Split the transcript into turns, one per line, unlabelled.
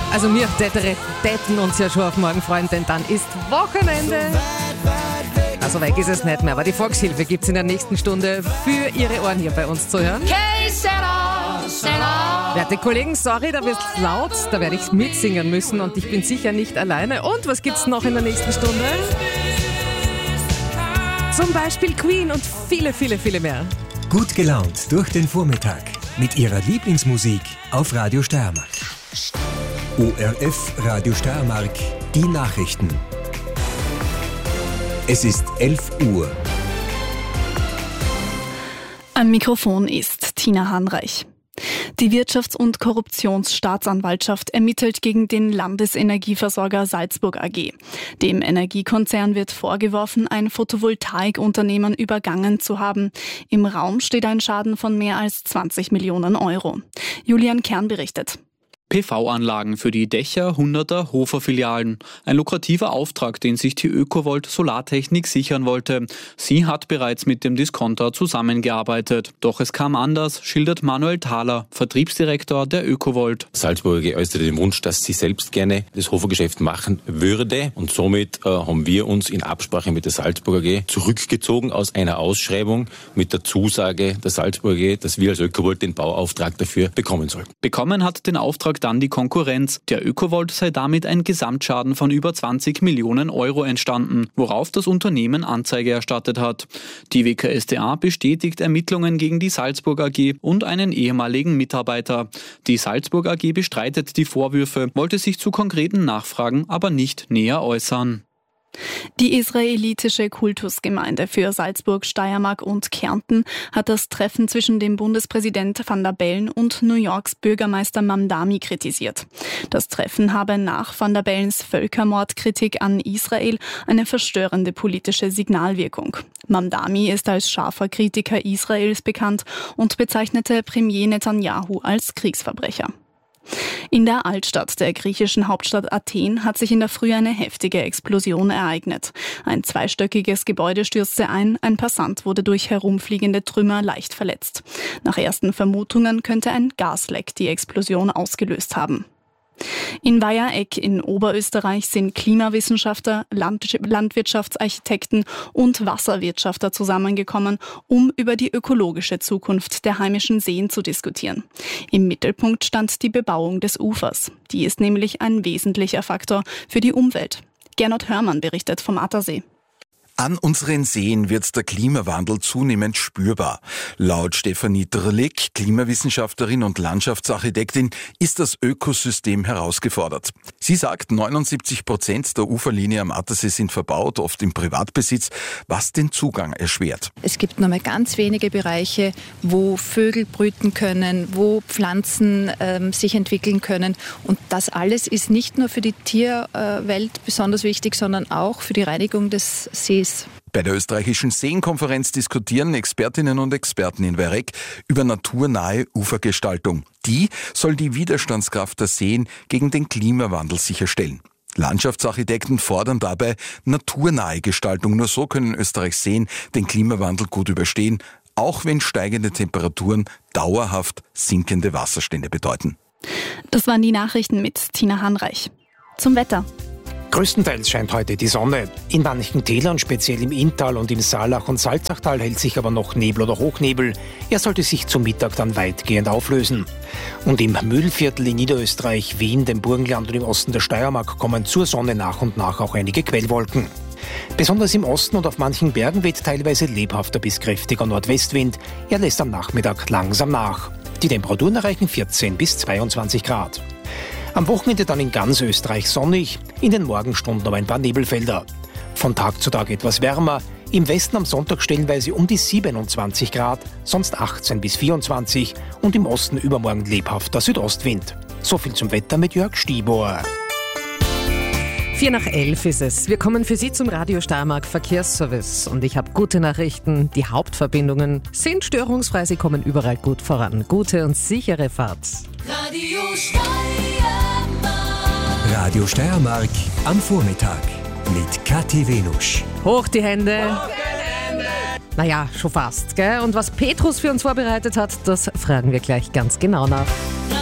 Also wir täten uns ja schon auf morgen freuen, denn dann ist Wochenende. Also weg ist es nicht mehr, aber die Volkshilfe gibt es in der nächsten Stunde für Ihre Ohren hier bei uns zu hören. Werte Kollegen, sorry, da wird's laut, da werde ich mitsingen müssen und ich bin sicher nicht alleine. Und was gibt's noch in der nächsten Stunde? Zum Beispiel Queen und viele, viele, viele mehr.
Gut gelaunt durch den Vormittag mit Ihrer Lieblingsmusik auf Radio Steiermark. ORF Radio Steiermark, die Nachrichten. Es ist 11 Uhr.
Am Mikrofon ist Tina Hanreich. Die Wirtschafts- und Korruptionsstaatsanwaltschaft ermittelt gegen den Landesenergieversorger Salzburg AG. Dem Energiekonzern wird vorgeworfen, ein Photovoltaikunternehmen übergangen zu haben. Im Raum steht ein Schaden von mehr als 20 Millionen Euro. Julian Kern berichtet.
PV-Anlagen für die Dächer hunderter Hofer-Filialen. Ein lukrativer Auftrag, den sich die Ökovolt Solartechnik sichern wollte. Sie hat bereits mit dem Discounter zusammengearbeitet. Doch es kam anders, schildert Manuel Thaler, Vertriebsdirektor der Ökovolt.
Salzburg AG äußerte den Wunsch, dass sie selbst gerne das Hofergeschäft machen würde. Und somit haben wir uns in Absprache mit der Salzburg AG zurückgezogen aus einer Ausschreibung mit der Zusage der Salzburg AG, dass wir als Ökovolt den Bauauftrag dafür bekommen sollten.
Bekommen hat den Auftrag dann die Konkurrenz. Der Ökovolt sei damit ein Gesamtschaden von über 20 Millionen Euro entstanden, worauf das Unternehmen Anzeige erstattet hat. Die WKStA bestätigt Ermittlungen gegen die Salzburg AG und einen ehemaligen Mitarbeiter. Die Salzburg AG bestreitet die Vorwürfe, wollte sich zu konkreten Nachfragen aber nicht näher äußern.
Die israelitische Kultusgemeinde für Salzburg, Steiermark und Kärnten hat das Treffen zwischen dem Bundespräsident Van der Bellen und New Yorks Bürgermeister Mamdani kritisiert. Das Treffen habe nach Van der Bellens Völkermordkritik an Israel eine verstörende politische Signalwirkung. Mamdani ist als scharfer Kritiker Israels bekannt und bezeichnete Premier Netanyahu als Kriegsverbrecher. In der Altstadt der griechischen Hauptstadt Athen hat sich in der Früh eine heftige Explosion ereignet. Ein zweistöckiges Gebäude stürzte ein Passant wurde durch herumfliegende Trümmer leicht verletzt. Nach ersten Vermutungen könnte ein Gasleck die Explosion ausgelöst haben. In Weihereck in Oberösterreich sind Klimawissenschaftler, Landwirtschaftsarchitekten und Wasserwirtschafter zusammengekommen, um über die ökologische Zukunft der heimischen Seen zu diskutieren. Im Mittelpunkt stand die Bebauung des Ufers. Die ist nämlich ein wesentlicher Faktor für die Umwelt. Gernot Hörmann berichtet vom Attersee.
An unseren Seen wird der Klimawandel zunehmend spürbar. Laut Stefanie Drlik, Klimawissenschaftlerin und Landschaftsarchitektin, ist das Ökosystem herausgefordert. Sie sagt, 79% der Uferlinie am Attersee sind verbaut, oft im Privatbesitz, was den Zugang erschwert.
Es gibt nur mehr ganz wenige Bereiche, wo Vögel brüten können, wo Pflanzen sich entwickeln können. Und das alles ist nicht nur für die Tierwelt besonders wichtig, sondern auch für die Reinigung des Sees.
Bei der österreichischen Seenkonferenz diskutieren Expertinnen und Experten in Weihereck über naturnahe Ufergestaltung. Die soll die Widerstandskraft der Seen gegen den Klimawandel sicherstellen. Landschaftsarchitekten fordern dabei naturnahe Gestaltung. Nur so können Österreichs Seen den Klimawandel gut überstehen, auch wenn steigende Temperaturen dauerhaft sinkende Wasserstände bedeuten.
Das waren die Nachrichten mit Tina Hanreich. Zum Wetter.
Größtenteils scheint heute die Sonne. In manchen Tälern, speziell im Inntal und im Saalach und Salzachtal, hält sich aber noch Nebel oder Hochnebel. Er sollte sich zum Mittag dann weitgehend auflösen. Und im Mühlviertel in Niederösterreich, Wien, dem Burgenland und im Osten der Steiermark kommen zur Sonne nach und nach auch einige Quellwolken. Besonders im Osten und auf manchen Bergen weht teilweise lebhafter bis kräftiger Nordwestwind. Er lässt am Nachmittag langsam nach. Die Temperaturen erreichen 14 bis 22 Grad. Am Wochenende dann in ganz Österreich sonnig, in den Morgenstunden aber ein paar Nebelfelder. Von Tag zu Tag etwas wärmer, im Westen am Sonntag stellenweise um die 27 Grad, sonst 18 bis 24 und im Osten übermorgen lebhafter Südostwind. So viel zum Wetter mit Jörg Stibor.
11:04 ist es. Wir kommen für Sie zum Radio Steiermark Verkehrsservice. Und ich habe gute Nachrichten. Die Hauptverbindungen sind störungsfrei. Sie kommen überall gut voran. Gute und sichere Fahrt.
Radio Steiermark am Vormittag mit Kathi Venusch.
Hoch die Hände. Naja, schon fast, gell? Und was Petrus für uns vorbereitet hat, das fragen wir gleich ganz genau nach.